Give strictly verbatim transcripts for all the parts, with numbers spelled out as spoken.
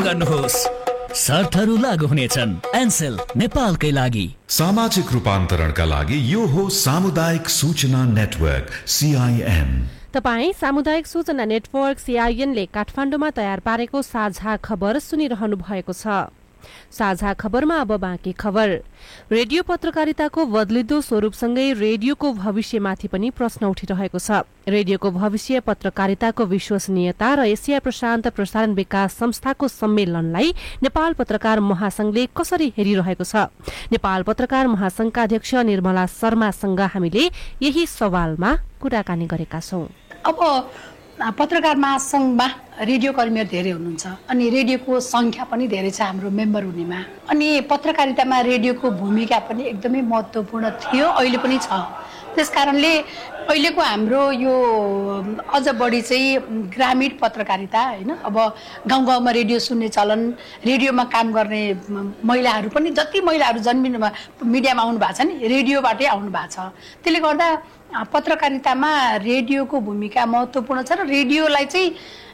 गर्नुहोस्, शर्तहरू लागू हुनेछन्। एनसेल नेपालकै लागि। सामाजिक रूपान्तरणका लागि यो हो सामुदायिक सूचना नेटवर्क सीआईएन। तपाईँ सामुदायिक सूचना नेटवर्क सीआईएनले काठमाडौँमा तयार पारेको साझा खबर सुनिरहनु भएको छ। साझा खबरमा अब बाँकी खबर। रेडियो पत्रकारिताको बदलिदो स्वरूपसँगै रेडियोको भविष्यमाथि पनि प्रश्न उठिरहेको छ। रेडियोको भविष्य पत्रकारिताको विश्वसनीयता र एसिया प्रशान्त प्रसारण विकास संस्थाको सम्मेलनलाई नेपाल पत्रकार महासंघले कसरी हेरिरहेको छ? नेपाल पत्रकार महासंघका अध्यक्ष निर्मला शर्मासँग हामीले यही सवालमा कुराकानी गरेका छौं। अब पत्रकार महासंघमा रेडियो कर्मीहरू धेरै हुनुहुन्छ अनि रेडियोको संख्या पनि धेरै छ हाम्रो मेम्बर हुनेमा। अनि पत्रकारितामा रेडियोको भूमिका पनि एकदमै महत्त्वपूर्ण थियो, अहिले पनि छ। त्यसकारणले अहिलेको हाम्रो यो अझ बढी चाहिँ ग्रामीण पत्रकारिता होइन, अब गाउँ गाउँमा रेडियो सुन्ने चलन, रेडियोमा काम गर्ने महिलाहरू पनि जति महिलाहरू जन्मिनु मिडियामा आउनु भएको छ नि रेडियोबाटै आउनु भएको छ। त्यसले गर्दा पत्रकारितामा रेडियोको भूमिका महत्त्वपूर्ण छ र रेडियोलाई चाहिँ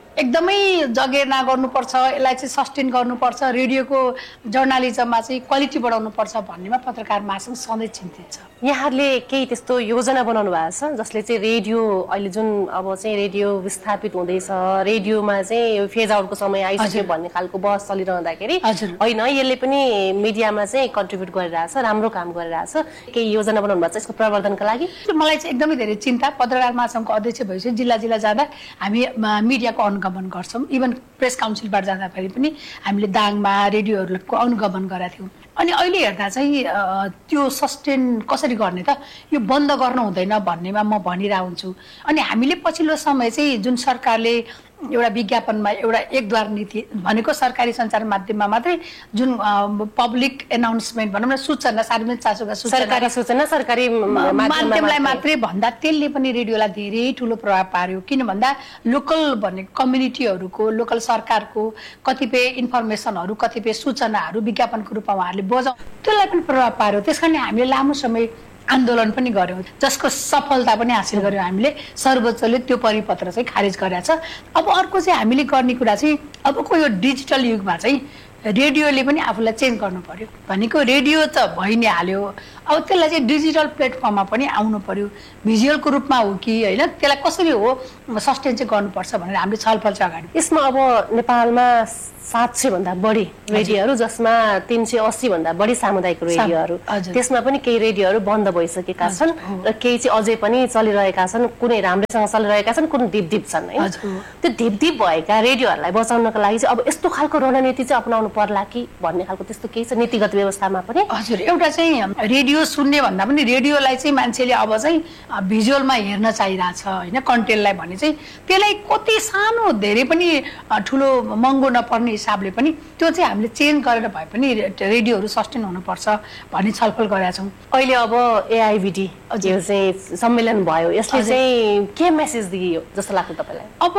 एकदमै जगेर्ना गर्नुपर्छ, यसलाई चाहिँ सस्टेन गर्नुपर्छ, रेडियोको जर्नालिजममा चाहिँ क्वालिटी बढाउनुपर्छ भन्नेमा पत्रकार महासंघ सधैँ चिन्तित छ। यहाँहरूले केही त्यस्तो योजना बनाउनु भएको छ जसले चाहिँ रेडियो अहिले जुन अब चाहिँ रेडियो विस्थापित हुँदैछ, रेडियोमा चाहिँ फेज आउटको समय आइसक्यो भन्ने खालको बहस चलिरहँदाखेरि होइन यसले पनि मिडियामा चाहिँ कन्ट्रिब्युट गरिरहेछ, राम्रो काम गरिरहेछ, केही योजना बनाउनु भएको छ यसको प्रवर्धनका लागि? मलाई चाहिँ एकदमै धेरै चिन्ता। पत्रकार महासंघको अध्यक्ष भएपछि जिल्ला जिल्ला जाँदा हामी मिडियाको अनुगमन गर्छौँ। इभन प्रेस काउन्सिलबाट जाँदाखेरि पनि हामीले दाङमा रेडियोहरूको अनुगमन गरेका थियौँ। अनि अहिले हेर्दा चाहिँ त्यो सस्टेन कसरी गर्ने त, यो बन्द गर्नु हुँदैन भन्नेमा म भनिरहेको हुन्छु। अनि हामीले पछिल्लो समय चाहिँ जुन सरकारले एउटा विज्ञापनमा एउटा एकद्वार नीति भनेको सरकारी सञ्चार माध्यममा मात्रै जुन पब्लिक एनाउन्समेन्ट भनौँ न सूचना सार्वजनिक चासोका सरकारी सूचना सरकारी माध्यमलाई मात्रै भन्दा त्यसले पनि रेडियोलाई धेरै ठुलो प्रभाव पार्यो। किन भन्दा लोकल भन्ने कम्युनिटीहरूको लोकल सरकारको कतिपय इन्फर्मेसनहरू कतिपय सूचनाहरू विज्ञापनको रूपमा उहाँहरूले बजाउ त्यसलाई पनि प्रभाव पार्यो। त्यस कारण हामीले लामो समय आन्दोलन पनि गर्यौँ, जसको सफलता पनि हासिल गर्यौँ हामीले। सर्वोच्चले त्यो परिपत्र चाहिँ खारेज गरेको छ। अब अर्को चाहिँ हामीले गर्ने कुरा चाहिँ अबको यो डिजिटल युगमा चाहिँ रेडियोले पनि आफूलाई चेन्ज गर्नु पर्यो। भनेको रेडियो त भइ नै हाल्यो, अब त्यसलाई चाहिँ डिजिटल प्लेटफर्ममा पनि आउनु पर्यो। भिजुअलको रूपमा हो कि होइन, त्यसलाई कसरी हो सस्टेन चाहिँ गर्नुपर्छ भनेर हामीले छलफल चाहिँ अगाडि। यसमा अब नेपालमा सात सय भन्दा बढी रेडियोहरू, जसमा तीन सय अस्सी भन्दा बढी सामुदायिक रेडियोहरू, त्यसमा पनि केही रेडियोहरू बन्द भइसकेका छन् र केही चाहिँ अझै पनि चलिरहेका छन्। कुनै राम्रैसँग चलिरहेका छन्, कुनै धिपधिप छन् है। त्यो धिपधिप भएका रेडियोहरूलाई बचाउनको लागि चाहिँ अब यस्तो खालको रणनीति चाहिँ अपनाउनु पर्ला कि भन्ने खालको त्यस्तो केही छ नीतिगत व्यवस्थामा पनि? हजुर, एउटा चाहिँ रेडियो सुन्ने भन्दा पनि रेडियोलाई चाहिँ मान्छेले अब चाहिँ भिजुअलमा हेर्न चाहिरहेछ होइन, कन्टेन्टलाई भने चाहिँ त्यसलाई कति सानो धेरै पनि ठुलो महँगो नपर्ने हिसाबले पनि त्यो चाहिँ हामीले चेन्ज गरेर भए पनि रेडियोहरू सस्टेन हुनुपर्छ भन्ने छलफल गरेका छौँ। अहिले अब एआइबिडी यो चाहिँ सम्मेलन भयो, यसले चाहिँ के मेसेज दियो जस्तो लाग्छ तपाईँलाई? अब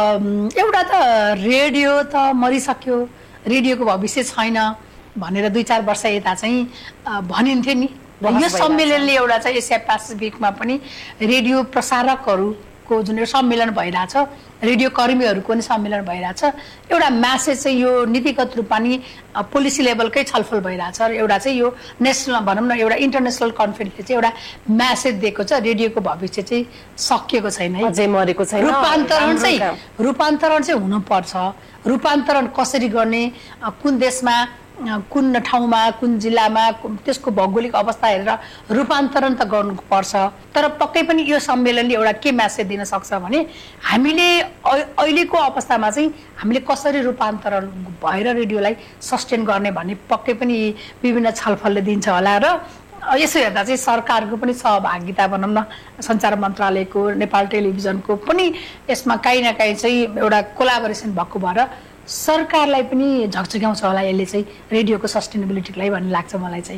एउटा त रेडियो त मरिसक्यो, रेडियोको भविष्य छैन भनेर दुई चार वर्ष यता चाहिँ भनिन्थ्यो नि। यो सम्मेलनले एउटा चाहिँ एसिया पेसिफिकमा पनि रेडियो प्रसारकहरूको जुन एउटा सम्मेलन भइरहेछ, रेडियो कर्मीहरूको पनि सम्मेलन भइरहेछ, एउटा म्यासेज चाहिँ यो नीतिगत रूपमा नि पोलिसी लेभलकै छलफल भइरहेछ र एउटा चाहिँ यो नेसनल भनौँ न एउटा इन्टरनेसनल कन्फरेन्सले चाहिँ एउटा म्यासेज दिएको छ रेडियोको भविष्य चाहिँ सकिएको छैन है, अझै मरेको छैन। रूपान्तरण चाहिँ रूपान्तरण चाहिँ हुनुपर्छ। रूपान्तरण कसरी गर्ने, कुन देशमा कुन ठाउँमा कुन जिल्लामा त्यसको भौगोलिक अवस्था हेरेर रूपान्तरण त गर्नुपर्छ। तर पक्कै पनि यो सम्मेलनले एउटा के म्यासेज दिन सक्छ भने हामीले अहिलेको अवस्थामा चाहिँ हामीले कसरी रूपान्तरण भएर रेडियोलाई सस्टेन गर्ने भन्ने पक्कै पनि विभिन्न छलफलले दिन्छ होला। र यसो हेर्दा चाहिँ सरकारको पनि सहभागिता भनौँ न, सञ्चार मन्त्रालयको, नेपाल टेलिभिजनको पनि यसमा काहीँ न काहीँ चाहिँ एउटा कोलाबोरेसन भएको भएर सरकारलाई पनि झकझक्याउँछ होला यसले चाहिँ रेडियोको सस्टेनेबिलिटीलाई भन्ने लाग्छ मलाई चाहिँ।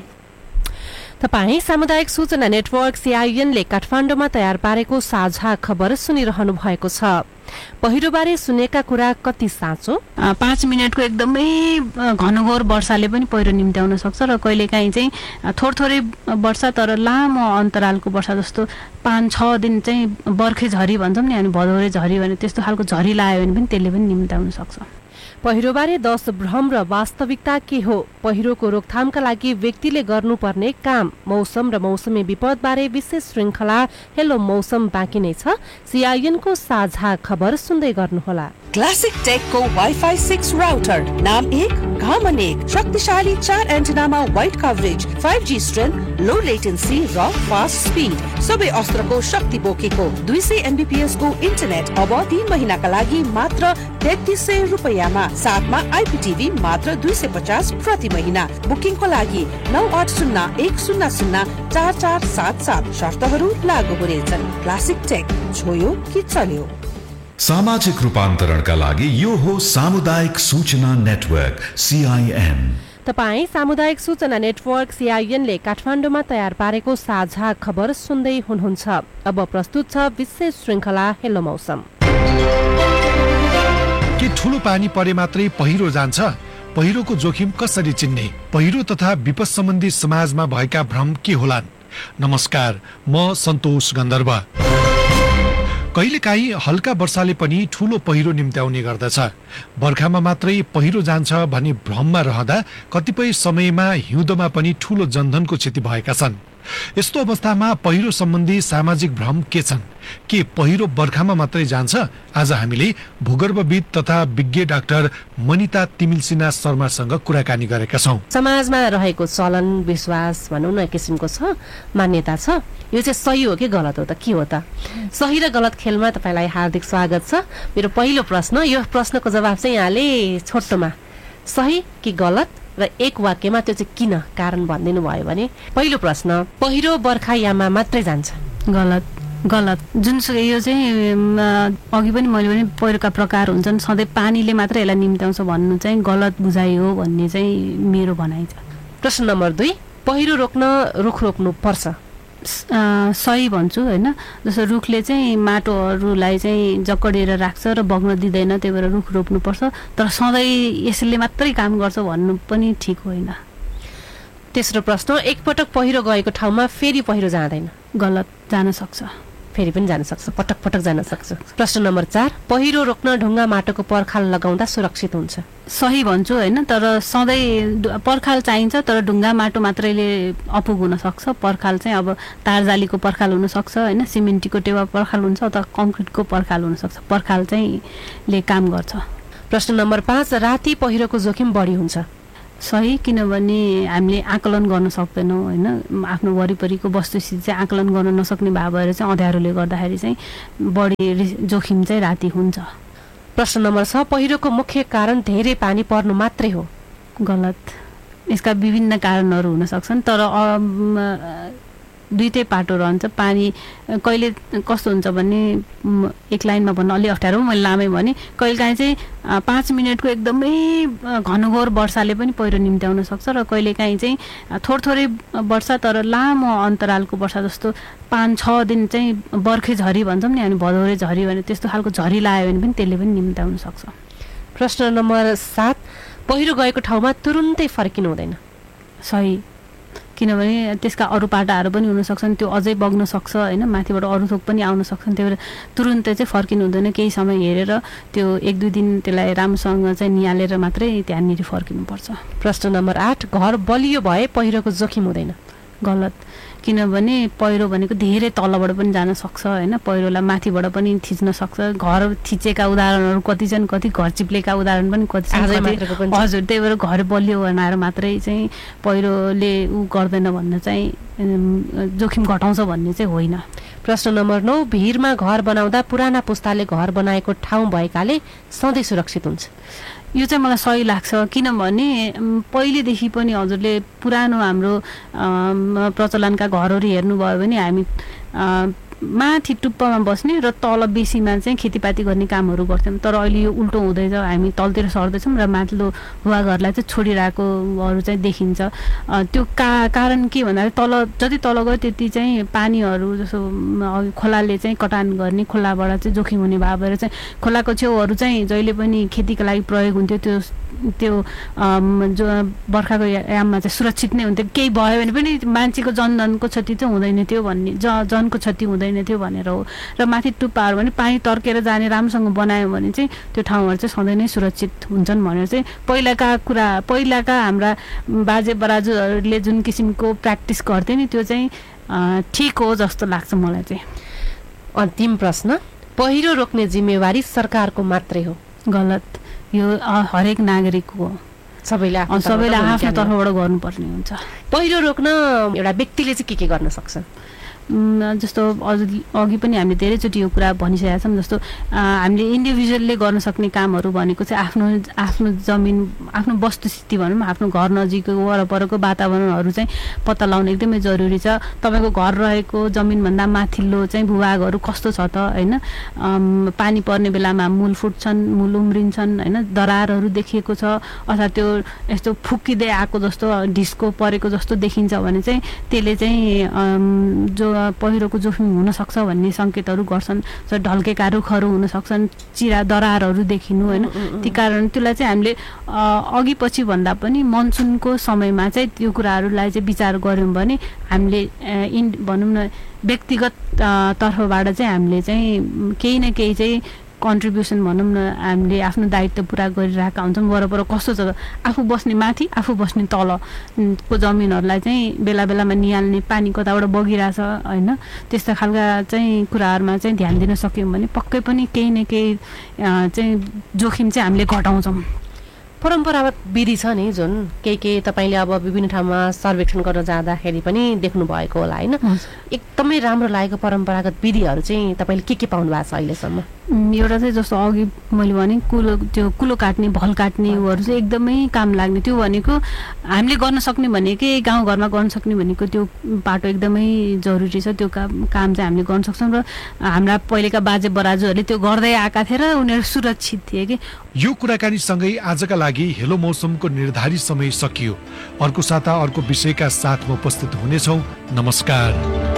तपाईँ सामुदायिक सूचना नेटवर्क सीआईएनले काठमाडौँमा तयार पारेको साझा खबर सुनिरहनु भएको छ। पहिरोबारे सुनेका कुरा कति साँचो? पाँच मिनटको एकदमै घनघोर वर्षाले पनि पहिरो निम्त्याउन सक्छ र कहिलेकाहीँ चाहिँ थोर थोरै वर्षा तर लामो अन्तरालको वर्षा जस्तो पाँच छ दिन चाहिँ बर्खे झरी भन्छौँ नि हामी, भदौरे झरी भने त्यस्तो खालको झरी लाग्यो भने पनि त्यसले पनि निम्त्याउन सक्छ। पहिरोबारे दस भ्रम र वास्तविकता के हो? पहिरोको रोकथामका लागि व्यक्तिले गर्नुपर्ने काम। मौसम र मौसमी विपदबारे विशेष श्रृङ्खला हेलो मौसम बाँकी नै छ। सीआईएनको साझा खबर सुन्दै गर्नुहोला। क्लासिक टेकको वाइफाई सिक्स राउटर, नाम एक घाम अनेक, शक्तिशाली चार एन्टेनामा wide coverage, five G strength, लो लेटेन्सी र फास्ट स्पिड, सबै अस्त्रको शक्ति बोकेको दुई सय एमबीपीएस को इन्टरनेट अब तीन महिनाका लागि मात्र तेत्तीस सय रुपियाँमा, साथमा आइपीटीभी मात्र दुई सय पचास प्रति महिना। बुकिङको लागि नौ आठ शून्य एक शून्य शून्य चार चार सात सात। शर्तहरू लागू हुनेछन्। क्लासिक टेक, छोयो कि चल्यो। सामाजिक रूपान्तरणका लागि यो हो सामुदायिक सूचना नेटवर्क सीआईएन। तपाई सामुदायिक सूचना नेटवर्क सीआईएनले काठमाडौँमा तयार पारेको साझा खबर सुन्दै हुनुहुन्छ। अब प्रस्तुत छ विशेष श्रृङ्खला हेलो मौसम। के ठूलो पानी परे मात्रै पहिरो जान्छ? पहिरोको जोखिम कसरी चिन्ने? पहिरो तथा विपद सम्बन्धी समाजमा भएका भ्रम के होलान्? नमस्कार, म सन्तोष गन्धर्व। कहिलेकाहीँ हल्का वर्षाले पनि ठूलो पहिरो निम्त्याउने गर्दछ। बर्खामा मात्रै पहिरो जान्छ भन्ने भ्रममा रहँदा कतिपय समयमा हिउँदोमा पनि ठूलो जनधनको क्षति भएका छन्। यस्तो अवस्थामा पहिरो सम्बन्धी सामाजिक भ्रम के छन्? के पहिरो बर्खामा मात्रै जान्छ? आज हामीले भूगर्भविद तथा विज्ञ डाक्टर मनिता तिमिलसिना शर्मासँग कुराकानी गरेका छौं। समाजमा रहेको चलन विश्वास भनौँ न किसिमको छ, मान्यता छ, यो चाहिँ सही हो कि गलत हो त? के हो त? सही र गलत खेलमा तपाईलाई हार्दिक स्वागत छ। मेरो पहिलो प्रश्न, यो प्रश्नको जवाब चाहिँ यहाँले छोटोमा सही कि गलत र एक वाक्यमा त्यो चाहिँ किन कारण भनिदिनु भयो भने। पहिलो प्रश्न, पहिरो बर्खायाममा मात्रै जान्छ? गलत गलत जुनसुकै यो चाहिँ अघि पनि मैले पनि पहिरोका प्रकार हुन्छन्, सधैँ पानीले मात्रै यसलाई निम्त्याउँछ भन्नु चाहिँ गलत बुझाइ हो भन्ने चाहिँ मेरो भनाइ छ। प्रश्न नम्बर दुई, पहिरो रोक्न रुख रोप्नु पर्छ? सही भन्छु होइन। जस्तो रुखले चाहिँ माटोहरूलाई चाहिँ जकडिएर राख्छ र बग्न दिँदैन, त्यही भएर रुख रोप्नुपर्छ। तर सधैँ यसले मात्रै काम गर्छ भन्नु पनि ठिक होइन। तेस्रो प्रश्न, एकपटक पहिरो गएको ठाउँमा फेरि पहिरो जाँदैन? गलत, जान सक्छ, फेरि पनि जान सक्छ, पटक पटक जान सक्छ। प्रश्न नम्बर चार, पहिरो रोक्न ढुङ्गा माटोको पर्खाल लगाउँदा सुरक्षित हुन्छ? सही भन्छु होइन। तर सधैँ पर्खाल चाहिन्छ, तर ढुङ्गा माटो मात्रैले अपुग हुन सक्छ। पर्खाल चाहिँ अब तारजालीको पर्खाल हुनसक्छ होइन, सिमेन्टीको टेवा पर्खाल हुन्छ अथवा कङ्क्रिटको पर्खाल हुनसक्छ। पर्खाल चाहिँ ले काम गर्छ। प्रश्न नम्बर पाँच, राति पहिरोको जोखिम बढी हुन्छ? सही, किनभने हामीले आकलन गर्न सक्दैनौँ होइन। आफ्नो वरिपरिको वस्तुस्थिति चाहिँ आकलन गर्न नसक्ने भए भएर चाहिँ अँध्यारोले गर्दाखेरि चाहिँ बढी जोखिम चाहिँ राति हुन्छ। प्रश्न नम्बर छ, पहिरोको मुख्य कारण धेरै पानी पर्नु मात्रै हो? गलत, यसका विभिन्न कारणहरू हुन सक्छन्, तर दुईटै पाटो रहन्छ। पानी कहिले कस्तो हुन्छ भने एक लाइनमा भन्नु अलि अप्ठ्यारो, मैले लामै भने कहिलेकाहीँ चाहिँ पाँच मिनटको एकदमै घनघोर वर्षाले पनि पहिरो निम्त्याउन सक्छ र कहिलेकाहीँ चाहिँ थोर थोरै वर्षा तर लामो अन्तरालको वर्षा, जस्तो पाँच छ दिन चाहिँ बर्खे झरी भन्छौँ नि हामी, भदौरे झरी भने त्यस्तो खालको झरी लाग्यो भने पनि त्यसले पनि निम्त्याउन सक्छ। प्रश्न नम्बर सात, पहिरो गएको ठाउँमा तुरुन्तै फर्किनु हुँदैन? सही, किनभने त्यसका अरू पाटाहरू पनि हुन सक्छन्, त्यो अझै बग्न सक्छ होइन, माथिबाट अरू थोक पनि आउन सक्छन्। त्यही भएर तुरुन्तै चाहिँ फर्किनु हुँदैन, केही समय हेरेर त्यो एक दुई दिन त्यसलाई राम्रोसँग चाहिँ निहालेर मात्रै त्यहाँनिर फर्किनुपर्छ। प्रश्न नम्बर आठ, घर बलियो भए पहिरोको जोखिम हुँदैन? गलत, किनभने पहिरो भनेको धेरै तलबाट पनि जान सक्छ होइन, पहिरोलाई माथिबाट पनि थिच्न सक्छ। घर थिचेका उदाहरणहरू कति छन्, कति घर चिप्लेका उदाहरण पनि कति छन्। हजुर, त्यही भएर घर बलियो बनाएर मात्रै चाहिँ पहिरोले ऊ गर्दैन भन्न चाहिँ जोखिम घटाउँछ भन्ने चाहिँ होइन। प्रश्न नम्बर नौ, भिरमा घर बनाउँदा पुराना पुस्ताले घर बनाएको ठाउँ भएकाले सधैँ सुरक्षित हुन्छ? यो चाहिँ मलाई सही लाग्छ, किनभने पहिलेदेखि पनि हजुरले पुरानो हाम्रो प्रचलनका घरहरू हेर्नुभयो भने हामी माथि टुप्पामा बस्ने र तल बेसीमा चाहिँ खेतीपाती गर्ने कामहरू गर्थ्यौँ। तर अहिले यो उल्टो हुँदैछ, हामी तलतिर सर्दैछौँ र माथिल्लो भुवा घरलाई चाहिँ छोडिरहेकोहरू चाहिँ देखिन्छ। त्यो का कारण के भन्दाखेरि तल जति तल गयो त्यति चाहिँ पानीहरू जस्तो खोलाले चाहिँ कटान गर्ने, खोलाबाट चाहिँ जोखिम हुने भए भएर चाहिँ खोलाको छेउहरू चाहिँ जहिले पनि खेतीको लागि प्रयोग हुन्थ्यो, त्यो त्यो जो बर्खाको याममा चाहिँ सुरक्षित नै हुन्थ्यो। केही भयो भने पनि मान्छेको जनधनको क्षति चाहिँ हुँदैन थियो भन्ने, ज जनको क्षति हुँदैन हुँदैन थियो भनेर हो। र माथि टुप्पाहरू भने पानी तर्केर जाने राम्रोसँग बनायो भने चाहिँ त्यो ठाउँहरू चाहिँ सधैँ नै सुरक्षित हुन्छन् भनेर चाहिँ पहिलाका कुरा पहिलाका हाम्रा बाजे बराजुहरूले जुन किसिमको प्र्याक्टिस गर्थे नि त्यो चाहिँ ठिक हो जस्तो लाग्छ मलाई चाहिँ। अन्तिम प्रश्न, पहिरो रोक्ने जिम्मेवारी सरकारको मात्रै हो? गलत, यो हरेक नागरिकको हो। सबैले सबैले आफ्नो तर्फबाट गर्नुपर्ने हुन्छ। पहिरो रोक्न एउटा व्यक्तिले चाहिँ के के गर्न सक्छ? जस्तो अघि पनि हामीले धेरैचोटि यो कुरा भनिसकेका छौँ। जस्तो हामीले इन्डिभिजुअलले गर्न सक्ने कामहरू भनेको चाहिँ आफ्नो आफ्नो जमिन आफ्नो वस्तुस्थिति भनौँ आफ्नो घर नजिकको वरपरको वातावरणहरू चाहिँ पत्ता लगाउन एकदमै जरुरी छ। तपाईँको घर रहेको जमिनभन्दा माथिल्लो चाहिँ भूभागहरू कस्तो छ त होइन, पानी पर्ने बेलामा मूल फुट्छन्, मूल उम्रिन्छन् होइन, दरारहरू देखिएको छ अथवा त्यो यस्तो फुक्किँदै आएको जस्तो ढिस्को परेको जस्तो देखिन्छ भने चाहिँ त्यसले चाहिँ जो पहिरोको जोखिम हुनसक्छ भन्ने सङ्केतहरू गर्छन्। जस्तो ढल्केका रुखहरू हुनसक्छन्, चिरा दरारहरू देखिनु होइन। त्यही कारण त्यसलाई चाहिँ हामीले अघि पछि भन्दा पनि मनसुनको समयमा चाहिँ त्यो कुराहरूलाई चाहिँ विचार गऱ्यौँ भने हामीले इन भनौँ न व्यक्तिगत तर्फबाट चाहिँ हामीले चाहिँ केही न केही चाहिँ कन्ट्रिब्युसन भनौँ न हामीले आफ्नो दायित्व पुरा गरिरहेका हुन्छौँ। वरपर कस्तो छ आफू बस्ने माथि आफू बस्ने तलको जमिनहरूलाई चाहिँ बेला बेलामा निहाल्ने, पानी कताबाट बगिरहेछ होइन, त्यस्ता खालका चाहिँ कुराहरूमा चाहिँ ध्यान दिन सक्यौँ भने पक्कै पनि केही न केही चाहिँ जोखिम चाहिँ हामीले घटाउँछौँ। परम्परागत विधि छ नि जुन केही केही तपाईँले अब विभिन्न ठाउँमा सर्वेक्षण गर्न जाँदाखेरि पनि देख्नु भएको होला होइन, एकदमै राम्रो लागेको परम्परागत विधिहरू चाहिँ तपाईँले के के पाउनु भएको छ अहिलेसम्म? एउटा चाहिँ जस्तो अघि मैले भने कुलो त्यो कुलो काट्ने भल काट्नेहरू चाहिँ एकदमै काम लाग्ने। त्यो भनेको हामीले गर्न सक्ने भनेकै गाउँघरमा गर्न सक्ने भनेको त्यो बाटो एकदमै जरुरी छ। त्यो काम काम चाहिँ हामीले गर्न सक्छौँ र हाम्रा पहिलेका बाजे बराजुहरूले त्यो गर्दै आएका थिए र उनीहरू सुरक्षित थिए कि। यो कुराकानीसँगै आजका लागि हेलो मौसमको निर्धारित समय सकियो। अर्को साता अर्को विषयका साथमा उपस्थित हुनेछौँ। नमस्कार।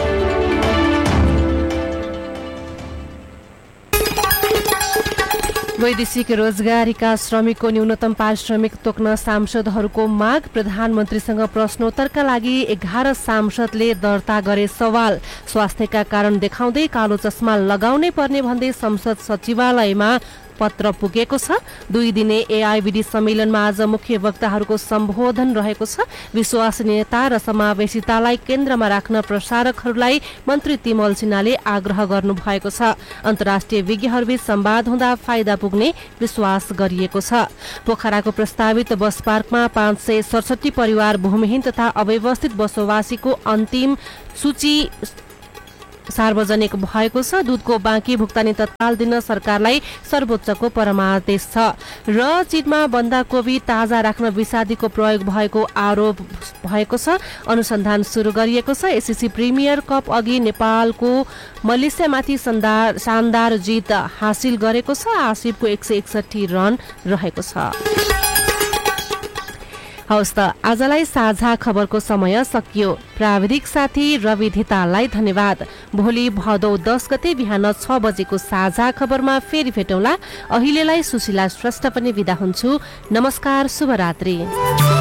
वैदेशिक रोजगारीका श्रमिकको न्यूनतम पारिश्रमिक तोक्न सांसदहरूको माग। प्रधानमन्त्रीसँग प्रश्नोत्तरका लागि एघार सांसदले दर्ता गरे सवाल। स्वास्थ्यका कारण देखाउँदै कालो चस्मा लगाउनै पर्ने भन्दै संसद सचिवालयमा पत्र पुगेको छ। दुई दिने एआईबीडी सम्मेलनमा आज मुख्य वक्ताहरूको सम्बोधन रहेको छ। विश्वसनीयता र समावेशितालाई केन्द्रमा राख्न प्रसारकहरूलाई मन्त्री तिमल सिन्हाले आग्रह गर्नु भएको छ। अन्तर्राष्ट्रिय विज्ञहरूबीच संवाद हुँदा फाइदा पुग्ने विश्वास गरिएको छ। पोखराको प्रस्तावित बस पार्कमा पाँच सय सडसठी परिवार भूमिहीन तथा अव्यवस्थित बसोबासीको अन्तिम सूची सार्वजनिक भएको छ। दुधको बाँकी भुक्तानी तत्काल दिन सरकारलाई सर्वोच्चको परामर्श छ। र चीनमा बन्दाकोपी ताजा राख्न विषादीको प्रयोग भएको आरोप भएको छ। अनुसन्धान सुरु गरिएको छ। एससीसी प्रिमियर कप अघि नेपालको मलेसियामाथि शानदार शानदार जित हासिल गरेको छ। आसिफको एक सय एकसठी रन रहेको छ। हवस् त आजलाई साझा खबरको समय सकियो। प्राविधिक साथी रवि धिताललाई धन्यवाद। भोलि भदौ दस गते बिहान छ बजेको साझा खबरमा फेरि भेटौँला। अहिलेलाई सुशीला श्रेष्ठ पनि बिदा हुन्छु। नमस्कार, शुभरात्रि।